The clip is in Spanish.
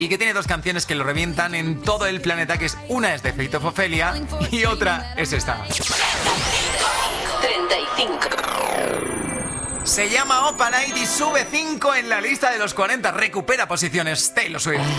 y que tiene dos canciones que lo revientan en todo el planeta, que es una es de Fate of Ophelia y otra es esta. 35. Se llama Opa Night y sube 5 en la lista de los 40. Recupera posiciones Taylor Swift.